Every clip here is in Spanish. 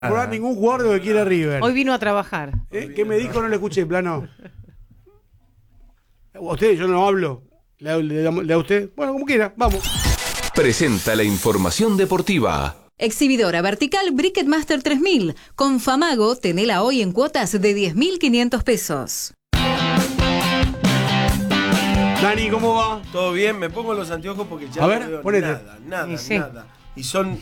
Por ningún jugador de lo que quiere River. Hoy vino a trabajar. ¿Qué me dijo? No le escuché, plano. Usted, yo no hablo. ¿Le da usted? Bueno, como quiera, vamos. Presenta la información deportiva. Exhibidora vertical Briquet Master 3000. Con Famago, tenela hoy en cuotas de 10.500 pesos. Dani, ¿cómo va? Todo bien, me pongo los anteojos porque ya a ver, no veo ponete. nada. Y son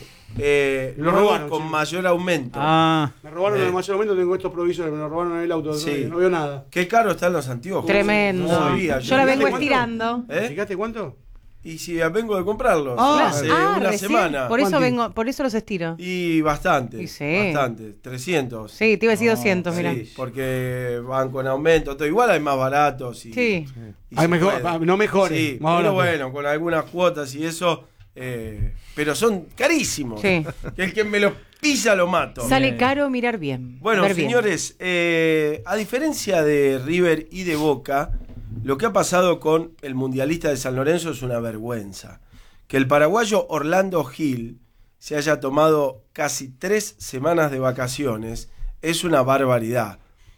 lo nuevos robaron, con sí. mayor aumento. Me robaron en el mayor momento, tengo estos provisores, me lo robaron en el auto, Sí. no veo nada. Qué caro están los anteojos. Tremendo. No sabía, Yo la vengo ¿Cuánto? estirando. ¿Fijaste cuánto? Y si vengo de comprarlos hace Ah, una recién. semana. Por eso ¿Cuánto? por eso los estiro. Y bastante. Y sí. Bastante. 300. Sí, te iba a decir 200, mira. Sí, porque van con aumento. Todo. Igual hay más baratos. Y, Sí. y Ay, se mejor, puede. no mejores. Sí, más pero baratos. bueno, con algunas cuotas y eso. Pero son carísimos. Sí. Que el que me los pisa lo mato. Sale caro mirar bien. Bueno, ver bien. señores, a diferencia de River y de Boca, lo que ha pasado con el mundialista de San Lorenzo es una vergüenza. Que el paraguayo Orlando Gil se haya tomado casi 3 semanas de vacaciones es una barbaridad.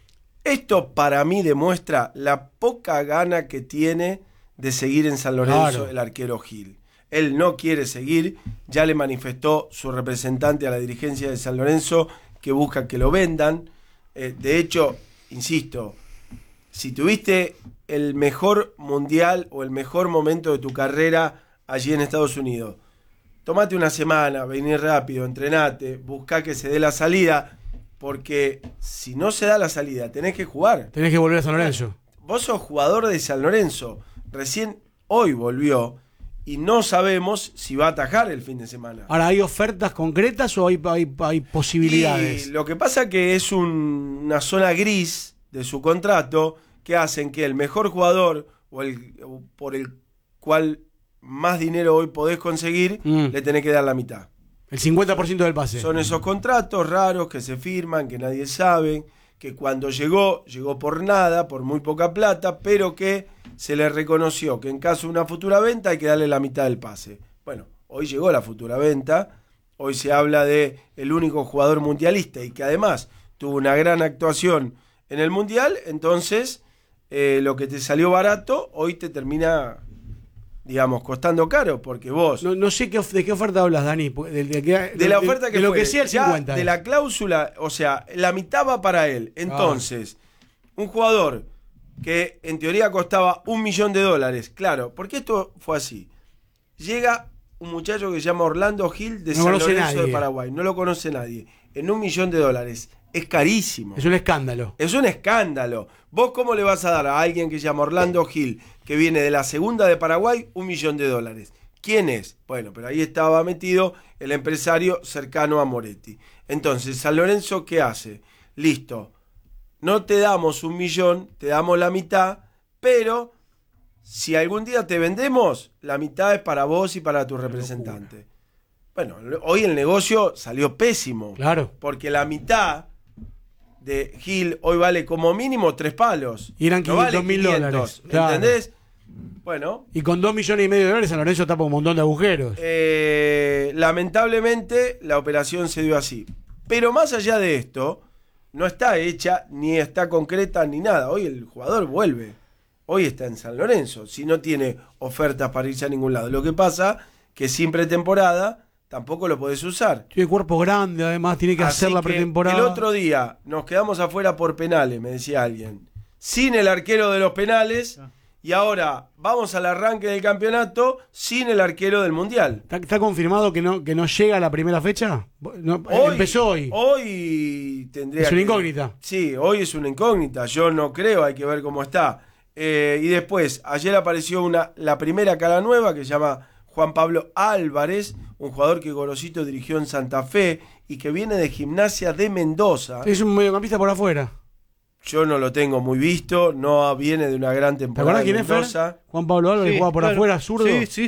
Esto para mí demuestra la poca gana que tiene de seguir en San Lorenzo Claro. el arquero Gil. Él no quiere seguir, ya le manifestó su representante a la dirigencia de San Lorenzo que busca que lo vendan. De hecho, insisto, si tuviste el mejor mundial o el mejor momento de tu carrera allí en Estados Unidos, tomate una semana, vení rápido, entrenate, buscá que se dé la salida, porque si no se da la salida, tenés que jugar. Tenés que volver a San Lorenzo. Vos sos jugador de San Lorenzo, recién hoy volvió y no sabemos si va a atajar el fin de semana. Ahora, ¿hay ofertas concretas o hay posibilidades? Y lo que pasa que es una zona gris de su contrato que hacen que el mejor jugador o por el cual más dinero hoy podés conseguir, le tenés que dar la mitad. El 50% del pase. Son esos contratos raros que se firman, que nadie sabe, que cuando llegó por nada, por muy poca plata, pero que se le reconoció que en caso de una futura venta hay que darle la mitad del pase. Bueno, hoy llegó la futura venta, hoy se habla de el único jugador mundialista y que además tuvo una gran actuación en el mundial, entonces lo que te salió barato hoy te termina, digamos, costando caro, porque vos... No sé de qué oferta hablas, Dani. De la oferta que de lo fue, que sea el ya 50. de la cláusula, o sea, la mitad va para él. Entonces, un jugador que en teoría costaba $1 millón, claro, porque esto fue así. Llega un muchacho que se llama Orlando Gil de No San conoce Lorenzo nadie. de Paraguay, no lo conoce nadie, en $1 millón. Es carísimo. Es un escándalo. Es un escándalo. ¿Vos cómo le vas a dar a alguien que se llama Orlando Gil, que viene de la segunda de Paraguay, $1 millón? ¿Quién es? Bueno, pero ahí estaba metido el empresario cercano a Moretti. Entonces, San Lorenzo, ¿qué hace? Listo, no te damos $1 millón, te damos la mitad, pero si algún día te vendemos, la mitad es para vos y para tu representante. Bueno, hoy el negocio salió pésimo. Claro. Porque la mitad de Gil hoy vale como mínimo 3 palos. Y eran No vale $500.000. Claro. ¿Entendés? Bueno. Y con $2,5 millones San Lorenzo tapa un montón de agujeros. Lamentablemente la operación se dio así. Pero más allá de esto, no está hecha, ni está concreta, ni nada. Hoy el jugador vuelve. Hoy está en San Lorenzo. Si no tiene ofertas para irse a ningún lado. Lo que pasa que sin pretemporada tampoco lo podés usar. Tiene cuerpo grande, además, tiene que Así hacer la que pretemporada. el otro día nos quedamos afuera por penales, me decía alguien. Sin el arquero de los penales. Y ahora vamos al arranque del campeonato sin el arquero del mundial. ¿Está confirmado que no llega a la primera fecha? Empezó hoy. Hoy tendría Es una incógnita. Sí, hoy es una incógnita. Yo no creo, hay que ver cómo está. Y después, ayer apareció la primera cara nueva que se llama Juan Pablo Álvarez, un jugador que Gorosito dirigió en Santa Fe y que viene de Gimnasia de Mendoza. Es un mediocampista por afuera. Yo no lo tengo muy visto, no viene de una gran ¿Te temporada. acordás quién es, Mendoza. Fer? Juan Pablo Álvarez, juega por afuera, zurdo. Sí.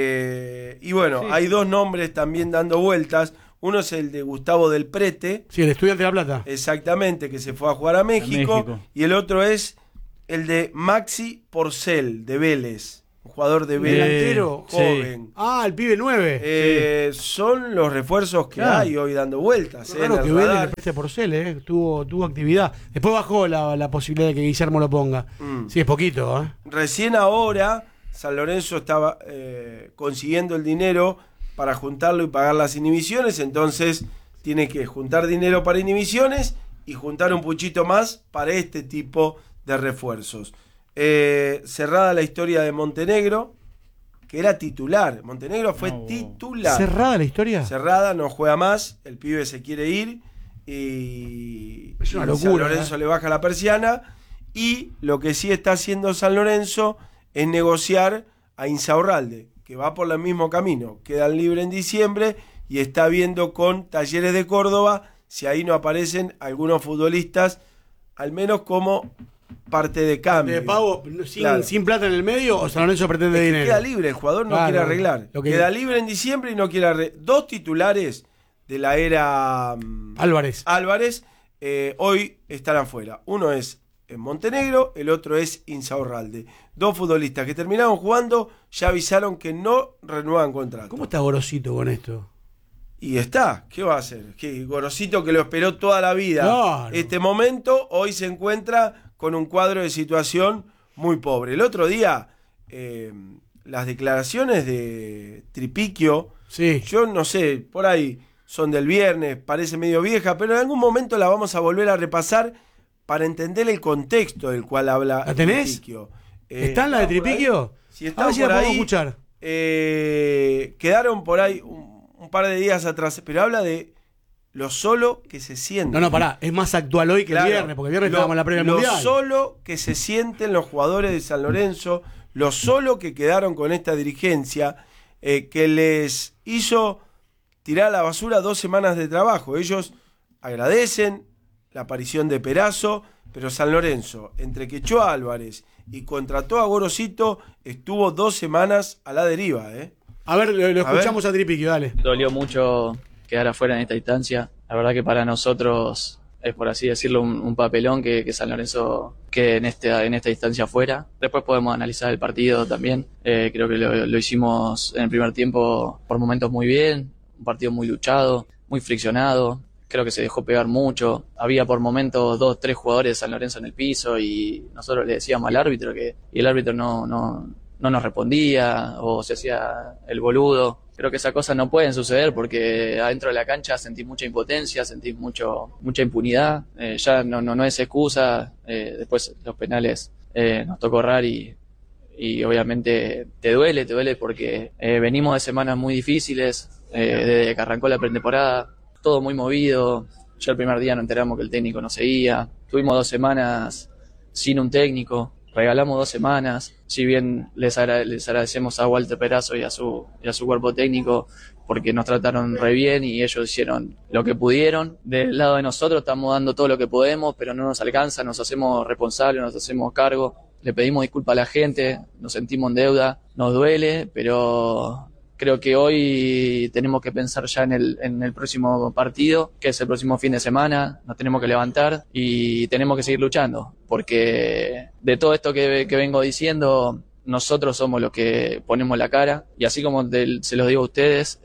Y bueno, hay dos nombres también dando vueltas. Uno es el de Gustavo del Prete. Sí, el Estudiante de La Plata. Exactamente, que se fue a jugar a México. Y el otro es el de Maxi Porcel, de Vélez. un jugador de delantero joven. Sí. Ah, el pibe 9. Sí. Son los refuerzos que hay hoy dando vueltas. Claro que Vélez le preste Porcel, tuvo actividad. Después bajó la posibilidad de que Guillermo lo ponga. Sí, es poquito. Recién ahora San Lorenzo estaba consiguiendo el dinero para juntarlo y pagar las inhibiciones, entonces tiene que juntar dinero para inhibiciones y juntar un puchito más para este tipo de refuerzos. Cerrada la historia de Montenegro, que era titular. Montenegro fue titular. ¿Cerrada la historia? Cerrada, no juega más, el pibe se quiere ir y es una San locura. Lorenzo le baja la persiana, y lo que sí está haciendo San Lorenzo es negociar a Insaurralde, que va por el mismo camino. Quedan libre en diciembre y está viendo con Talleres de Córdoba si ahí no aparecen algunos futbolistas, al menos como parte de cambio. ¿De pago sin plata en el medio o San Lorenzo pretende dinero? Queda libre, el jugador no quiere arreglar. Queda libre en diciembre y no quiere arreglar. Dos titulares de la era Álvarez hoy están afuera. Uno es en Montenegro, el otro es Insaurralde. Dos futbolistas que terminaron jugando ya avisaron que no renuevan contrato. ¿Cómo está Gorosito con esto? Y está, ¿qué va a hacer? Que Gorosito, que lo esperó toda la vida, claro. Este momento, hoy se encuentra con un cuadro de situación muy pobre. El otro día, las declaraciones de Tripiquio, sí. Yo no sé, por ahí son del viernes, parece medio vieja, pero en algún momento la vamos a volver a repasar para entender el contexto del cual habla ¿La tenés? Tripiquio. ¿Está en la de Tripiquio? Si está a ver si la podemos escuchar. Quedaron por ahí un par de días atrás, pero habla de lo solo que se siente. No, pará, es más actual hoy que el viernes, porque el viernes estábamos en la previa mundial. Lo solo que se sienten los jugadores de San Lorenzo, lo solo que quedaron con esta dirigencia, que les hizo tirar a la basura 2 semanas de trabajo. Ellos agradecen la aparición de Perazo, pero San Lorenzo, entre que echó a Álvarez y contrató a Gorosito, estuvo 2 semanas a la deriva. A ver, lo escuchamos a Tripiquio, dale. Dolió mucho quedar afuera en esta instancia. La verdad que para nosotros es, por así decirlo, un papelón que San Lorenzo quede en esta instancia afuera. Después podemos analizar el partido también. Creo que lo hicimos en el primer tiempo por momentos muy bien, un partido muy luchado, muy friccionado. Creo que se dejó pegar mucho. Había por momentos 2, 3 jugadores de San Lorenzo en el piso y nosotros le decíamos al árbitro y el árbitro no nos respondía o se hacía el boludo. Creo que esas cosas no pueden suceder porque adentro de la cancha sentís mucha impotencia, sentís mucha impunidad. Ya no es excusa. Después los penales nos tocó errar y obviamente te duele porque venimos de semanas muy difíciles desde que arrancó la pretemporada. Todo muy movido. Ya el primer día nos enteramos que el técnico no seguía. Tuvimos 2 semanas sin un técnico. Regalamos 2 semanas. Si bien les agradecemos a Walter Perazo y a su cuerpo técnico porque nos trataron re bien y ellos hicieron lo que pudieron. Del lado de nosotros estamos dando todo lo que podemos, pero no nos alcanza, nos hacemos responsables, nos hacemos cargo. Le pedimos disculpas a la gente, nos sentimos en deuda, nos duele, pero creo que hoy tenemos que pensar ya en el próximo partido, que es el próximo fin de semana. Nos tenemos que levantar y tenemos que seguir luchando, porque de todo esto que vengo diciendo, nosotros somos los que ponemos la cara, y así como se los digo a ustedes,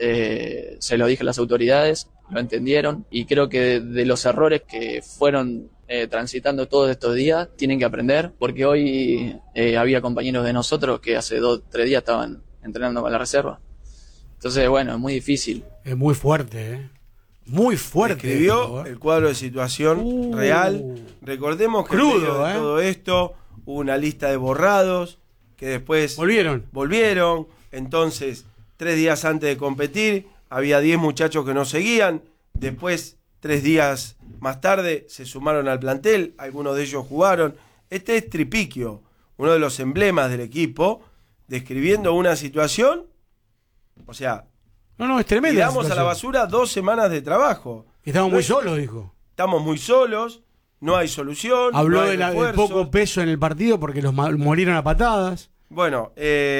se lo dije a las autoridades, lo entendieron, y creo que de los errores que fueron transitando todos estos días, tienen que aprender, porque hoy había compañeros de nosotros que hace 2, 3 días estaban entrenando con la reserva. Entonces, bueno, es muy difícil. Es muy fuerte, Muy fuerte. Escribió el cuadro de situación real. Recordemos que crudo, en medio de todo esto hubo una lista de borrados que después volvieron. Entonces, 3 días antes de competir, había 10 muchachos que no seguían. Después, 3 días más tarde, se sumaron al plantel. Algunos de ellos jugaron. Este es Tripiquio, uno de los emblemas del equipo, describiendo una situación. O sea, es tremendo. Tiramos a la basura 2 semanas de trabajo. Estamos muy solos, dijo. Estamos muy solos, no hay solución. Habló no hay del poco peso en el partido porque los murieron a patadas. Bueno,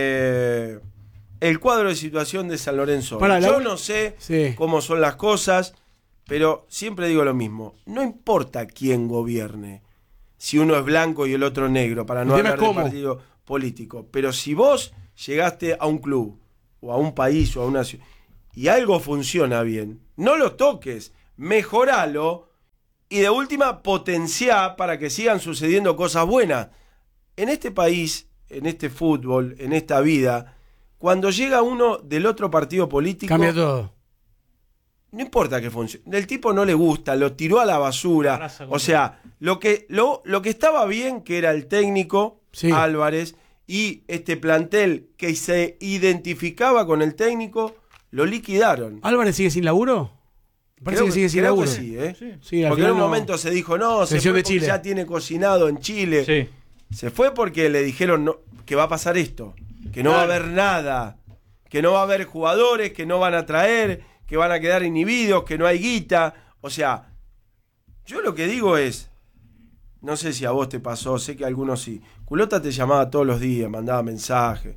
el cuadro de situación de San Lorenzo. Yo no sé cómo son las cosas, pero siempre digo lo mismo. No importa quién gobierne, si uno es blanco y el otro negro, para no hablar de partido político. Pero si vos llegaste a un club, o a un país, o a una ciudad, y algo funciona bien, no lo toques, mejoralo, y de última potenciá para que sigan sucediendo cosas buenas. En este país, en este fútbol, en esta vida, cuando llega uno del otro partido político, cambia todo. No importa que funcione. El tipo no le gusta, lo tiró a la basura. O sea, lo que estaba bien, que era el técnico, sí, Álvarez, y este plantel que se identificaba con el técnico, lo liquidaron. ¿Álvarez sigue sin laburo? Parece que sigue sin laburo. Que sí, ¿eh? Sí, porque en un momento se dijo, no, se fue porque ya tiene cocinado en Chile. Sí. Se fue porque le dijeron que va a pasar esto, que no va a haber nada, que no va a haber jugadores, que no van a traer, que van a quedar inhibidos, que no hay guita. O sea, yo lo que digo es, no sé si a vos te pasó, sé que a algunos sí. Culota te llamaba todos los días, mandaba mensajes.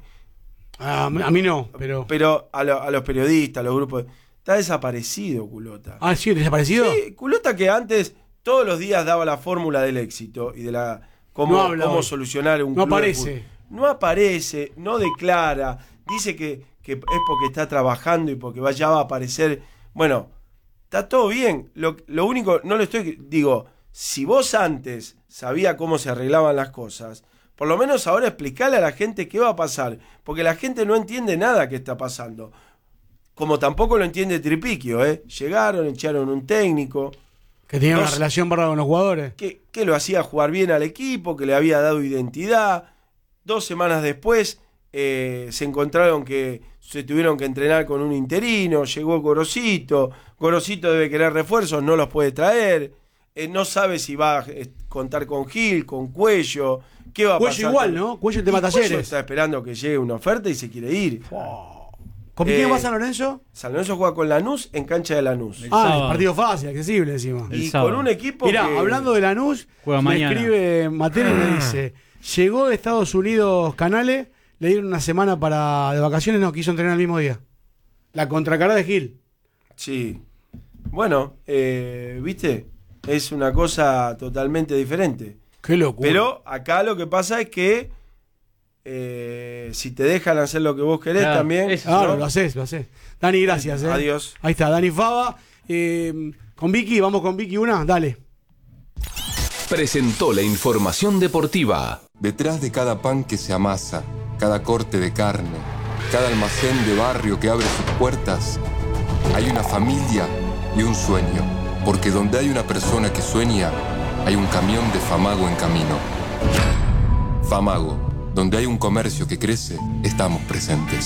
A mí no, pero... Pero a los periodistas, a los grupos... Está desaparecido, Culota. Ah, ¿sí? ¿Desaparecido? Sí, Culota que antes todos los días daba la fórmula del éxito y de la cómo solucionar un club. No aparece. No aparece, no declara, dice que es porque está trabajando y porque ya va a aparecer. Bueno, está todo bien. Lo único, no lo estoy... Digo, si vos antes sabías cómo se arreglaban las cosas, por lo menos ahora explicarle a la gente qué va a pasar. Porque la gente no entiende nada que está pasando. Como tampoco lo entiende Tripiquio, ¿eh? Llegaron, echaron un técnico. Que tenía una relación barra con los jugadores. Que lo hacía jugar bien al equipo, que le había dado identidad. 2 semanas después se encontraron que se tuvieron que entrenar con un interino. Llegó Gorosito. Gorosito debe querer refuerzos, no los puede traer. No sabe si va a contar con Gil, con Cuello. ¿Qué va a pasar? Cuello igual, ¿no? Cuello el tema Talleres. Cuello está esperando que llegue una oferta y se quiere ir. ¿Con quién va San Lorenzo? San Lorenzo juega con Lanús en cancha de Lanús. Partido fácil, accesible encima. Y con un equipo Mirá, hablando de Lanús, me escribe Mateo y me dice, llegó de Estados Unidos Canales, le dieron una semana de vacaciones, no quiso entrenar el mismo día. La contracara de Gil. Sí. Bueno, ¿viste? Es una cosa totalmente diferente. Qué locura. Pero acá lo que pasa es que si te dejan hacer lo que vos querés también. Claro, lo haces. Dani, gracias. Adiós. Ahí está, Dani Fava. Con Vicky, vamos con Vicky una, dale. Presentó la información deportiva. Detrás de cada pan que se amasa, cada corte de carne, cada almacén de barrio que abre sus puertas, hay una familia y un sueño. Porque donde hay una persona que sueña, hay un camión de Famago en camino. Famago. Donde hay un comercio que crece, estamos presentes.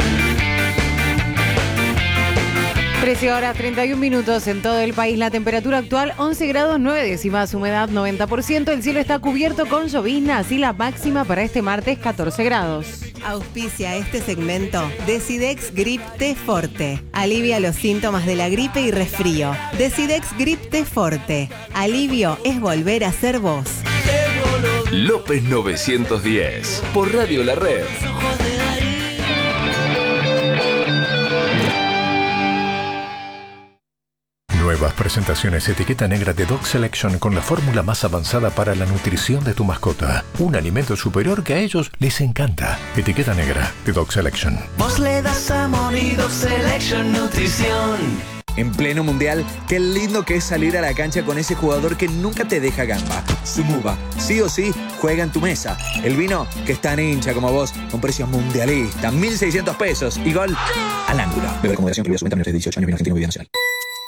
13 horas 31 minutos en todo el país. La temperatura actual 11 grados 9 décimas, humedad 90%. El cielo está cubierto con llovizna, así la máxima para este martes 14 grados. Auspicia este segmento Decidex Grip T Forte. Alivia los síntomas de la gripe y resfrío. Decidex Grip T Forte. Alivio es volver a ser vos. López 910, por Radio La Red. Nuevas presentaciones etiqueta negra de Dog Selection con la fórmula más avanzada para la nutrición de tu mascota. Un alimento superior que a ellos les encanta. Etiqueta negra de Dog Selection. Vos le das amor y Dog Selection Nutrición. En pleno mundial, qué lindo que es salir a la cancha con ese jugador que nunca te deja gamba. Sumuba, sí o sí, juega en tu mesa. El vino que es tan hincha como vos, con precios mundialistas, 1.600 pesos y gol al ángulo. Beber con moderación, prohibido su venta menores de 18 años, vino argentino, bebida nacional.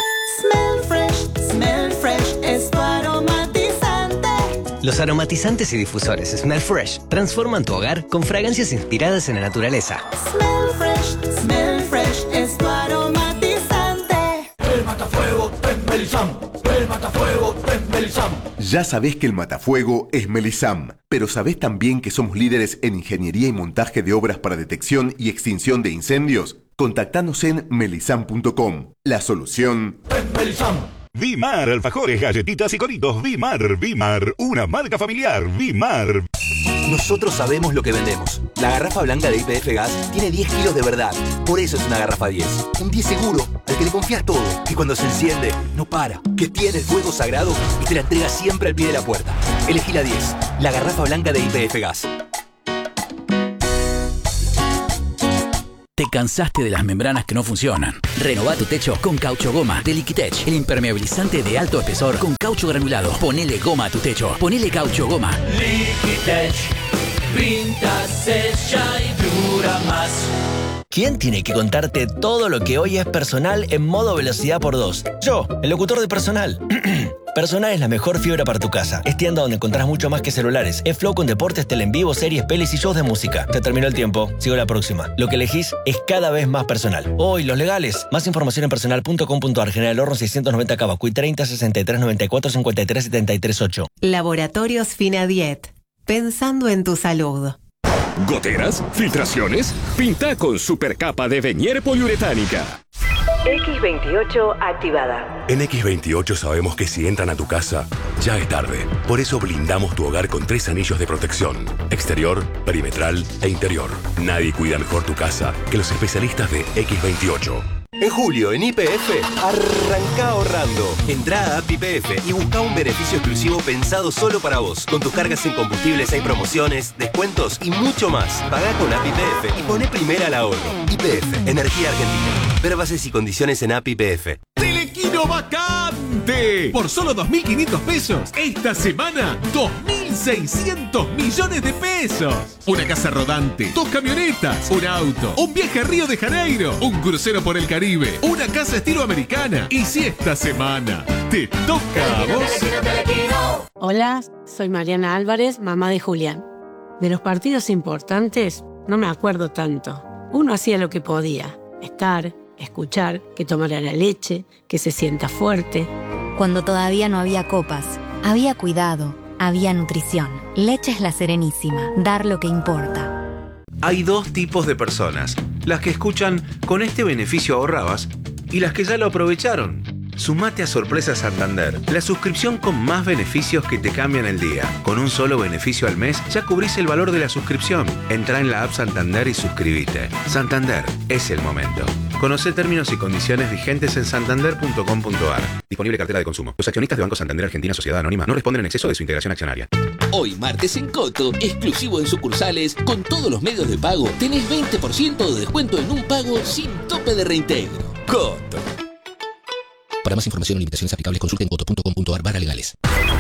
Smell Fresh es tu aromatizante. Los aromatizantes y difusores Smell Fresh transforman tu hogar con fragancias inspiradas en la naturaleza. Smell Fresh es tu aromatizante. El matafuego es Melisam. El matafuego es Melisam. Ya sabés que el matafuego es Melisam, pero ¿sabés también que somos líderes en ingeniería y montaje de obras para detección y extinción de incendios? Contactanos en melisam.com. La solución es Melisam. Vimar, alfajores, galletitas y coritos. Vimar, una marca familiar. Vimar. Nosotros sabemos lo que vendemos. La garrafa blanca de YPF Gas tiene 10 kilos de verdad. Por eso es una garrafa 10. Un 10 seguro, al que le confías todo. Que cuando se enciende, no para. Que tiene el fuego sagrado y te la entrega siempre al pie de la puerta. Elegí la 10. La garrafa blanca de YPF Gas. Te cansaste de las membranas que no funcionan. Renová tu techo con Caucho Goma de Liquitech, el impermeabilizante de alto espesor con caucho granulado. Ponele goma a tu techo. Ponele Caucho Goma. Liquitech, pinta, sella y dura más. ¿Quién tiene que contarte todo lo que hoy es personal en modo velocidad por 2? Yo, el locutor de Personal. Personal es la mejor fibra para tu casa. Es tienda donde encontrás mucho más que celulares. Es Flow con deportes, tele en vivo, series, pelis y shows de música. Se terminó el tiempo. Sigo la próxima. Lo que elegís es cada vez más personal. Hoy, los legales. Más información en personal.com.ar. General Horno 690 Cava. 30 63 94 53 73 8. Laboratorios Finadiet. Pensando en tu salud. ¿Goteras? ¿Filtraciones? Pinta con supercapa de Venier poliuretánica. X28 activada. En X28 sabemos que si entran a tu casa, ya es tarde. Por eso blindamos tu hogar con 3 anillos de protección: exterior, perimetral e interior. Nadie cuida mejor tu casa que los especialistas de X28. En julio, en YPF, arranca ahorrando. Entrá a App YPF y busca un beneficio exclusivo pensado solo para vos. Con tus cargas en combustibles hay promociones, descuentos y mucho más. Pagá con App YPF y poné primera al ahorro. YPF, Energía Argentina. Ver bases y condiciones en App YPF. ¡Telequino vacante! Por solo 2.500 pesos, esta semana, 2.600 millones de pesos. Una casa rodante, 2 camionetas, un auto, un viaje a Río de Janeiro, un crucero por el Caribe, una casa estilo americana. Y si esta semana te toca a vos. Hola, soy Mariana Álvarez, mamá de Julián. De los partidos importantes no me acuerdo tanto. Uno hacía lo que podía, estar, escuchar, que tomara la leche, que se sienta fuerte. Cuando todavía no había copas, había cuidado, había nutrición. Leche es La Serenísima, dar lo que importa. Hay 2 tipos de personas: las que escuchan "con este beneficio ahorrabas" y las que ya lo aprovecharon. Sumate a Sorpresa Santander, la suscripción con más beneficios que te cambian el día. Con un solo beneficio al mes ya cubrís el valor de la suscripción. Entrá en la app Santander y suscríbete. Santander, es el momento. Conocé términos y condiciones vigentes en santander.com.ar. Disponible cartera de consumo. Los accionistas de Banco Santander Argentina Sociedad Anónima no responden en exceso de su integración accionaria. Hoy martes en Coto, exclusivo en sucursales, con todos los medios de pago, tenés 20% de descuento en un pago sin tope de reintegro. Coto. Para más información o limitaciones aplicables, consulte en coto.com.ar/legales.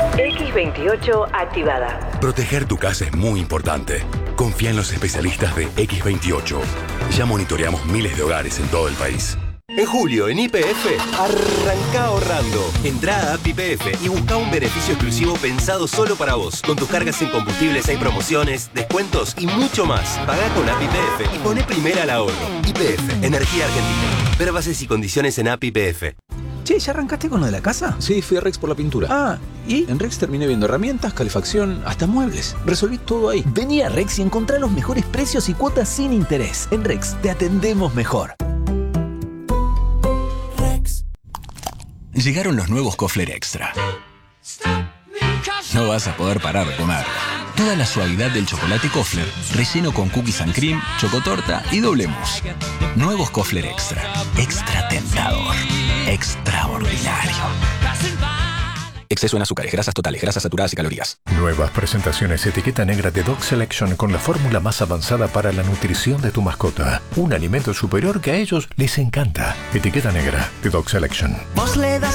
X28 activada. Proteger tu casa es muy importante. Confía en los especialistas de X28. Ya monitoreamos miles de hogares en todo el país. En julio, en YPF, arranca ahorrando. Entrá a App YPF y busca un beneficio exclusivo pensado solo para vos. Con tus cargas en combustibles hay promociones, descuentos y mucho más. Pagá con App YPF y poné primera al ahorro. YPF, Energía Argentina. Ver bases y condiciones en App YPF. Che, ¿ya arrancaste con lo de la casa? Sí, fui a Rex por la pintura. Ah, ¿y? En Rex terminé viendo herramientas, calefacción, hasta muebles. Resolví todo ahí. Vení a Rex y encontrá los mejores precios y cuotas sin interés. En Rex te atendemos mejor. Rex. Llegaron los nuevos Kofler Extra. No vas a poder parar de comer. Toda la suavidad del chocolate Kofler, relleno con cookies and cream, chocotorta y doble mousse. Nuevos Kofler Extra. Extra tentador. Extraordinario. Exceso en azúcares, grasas totales, grasas saturadas y calorías. Nuevas presentaciones etiqueta negra de Dog Selection con la fórmula más avanzada para la nutrición de tu mascota. Un alimento superior que a ellos les encanta. Etiqueta negra de Dog Selection. Vos le das